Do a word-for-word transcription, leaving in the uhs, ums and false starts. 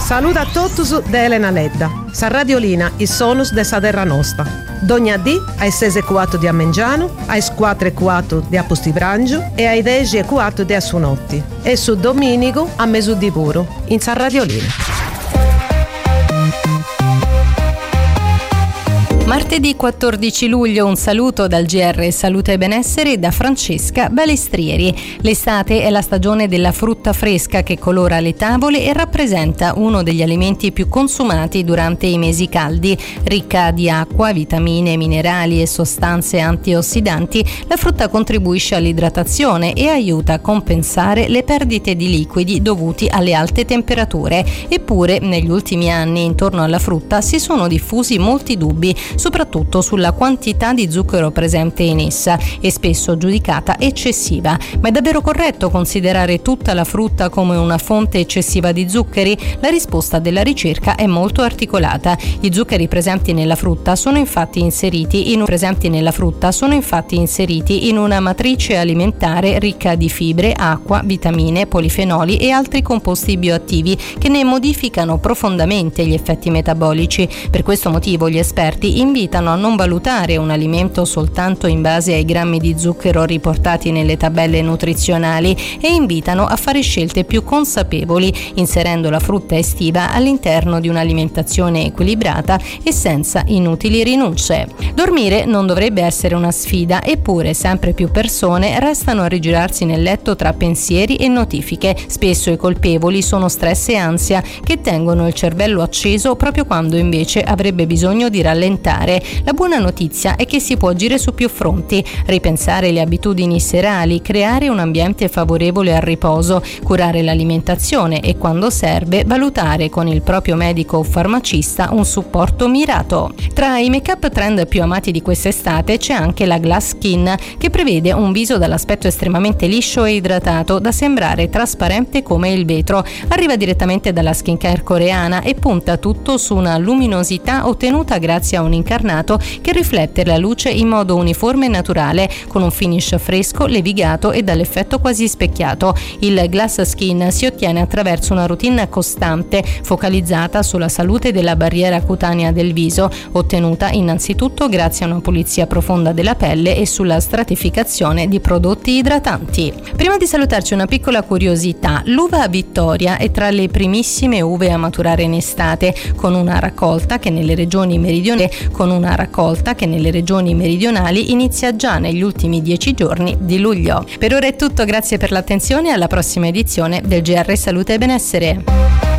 Saluta a tutti da Elena Ledda. Sa Radiolina, i sonus de sa terra nostra. Dogna dì ai sei e quattro di Ammengiano, ai quattro e quattro di Apostibrangio e ai dieci e quattro di Assunotti. E su Domenico a Mesù di Puro, in Sa Radiolina. Martedì quattordici luglio, un saluto dal G R Salute e Benessere da Francesca Balestrieri. L'estate è la stagione della frutta fresca che colora le tavole e rappresenta uno degli alimenti più consumati durante i mesi caldi. Ricca di acqua, vitamine, minerali e sostanze antiossidanti, la frutta contribuisce all'idratazione e aiuta a compensare le perdite di liquidi dovuti alle alte temperature. Eppure, negli ultimi anni intorno alla frutta si sono diffusi molti dubbi, soprattutto sulla quantità di zucchero presente in essa e spesso giudicata eccessiva. Ma è davvero corretto considerare tutta la frutta come una fonte eccessiva di zuccheri? La risposta della ricerca è molto articolata. Gli zuccheri presenti nella frutta sono infatti inseriti in, presenti nella frutta sono infatti inseriti in una matrice alimentare ricca di fibre, acqua, vitamine, polifenoli e altri composti bioattivi che ne modificano profondamente gli effetti metabolici. Per questo motivo gli esperti invitano a non valutare un alimento soltanto in base ai grammi di zucchero riportati nelle tabelle nutrizionali e invitano a fare scelte più consapevoli, inserendo la frutta estiva all'interno di un'alimentazione equilibrata e senza inutili rinunce. Dormire non dovrebbe essere una sfida, eppure sempre più persone restano a rigirarsi nel letto tra pensieri e notifiche. Spesso i colpevoli sono stress e ansia che tengono il cervello acceso proprio quando invece avrebbe bisogno di rallentare. La buona notizia è che si può agire su più fronti: ripensare le abitudini serali, creare un ambiente favorevole al riposo, curare l'alimentazione e, quando serve, valutare con il proprio medico o farmacista un supporto mirato. Tra i make-up trend più amati di quest'estate c'è anche la Glass Skin, che prevede un viso dall'aspetto estremamente liscio e idratato da sembrare trasparente come il vetro. Arriva direttamente dalla skincare coreana e punta tutto su una luminosità ottenuta grazie a un incarnato che riflette la luce in modo uniforme e naturale, con un finish fresco, levigato e dall'effetto quasi specchiato. Il Glass Skin si ottiene attraverso una routine costante focalizzata sulla salute della barriera cutanea del viso, ottenuta innanzitutto grazie a una pulizia profonda della pelle e sulla stratificazione di prodotti idratanti. Prima di salutarci una piccola curiosità: l'uva Vittoria è tra le primissime uve a maturare in estate, con una raccolta che nelle regioni meridionali con una raccolta che nelle regioni meridionali inizia già negli ultimi dieci giorni di luglio. Per ora è tutto, grazie per l'attenzione e alla prossima edizione del G R Salute e Benessere.